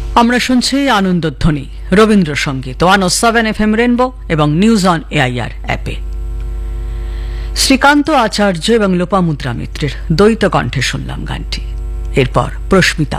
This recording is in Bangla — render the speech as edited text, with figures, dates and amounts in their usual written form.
আমরা শুনছি আনন্দধ্বনি রবীন্দ্রসঙ্গীত 107 FM রেনবো এবং নিউজ অন এআইআর অ্যাপে। শ্রীকান্ত আচার্য এবং লোপামুদ্রা মিত্রের দ্বৈত কণ্ঠে শুনলাম গানটি। এরপর প্রস্মিতা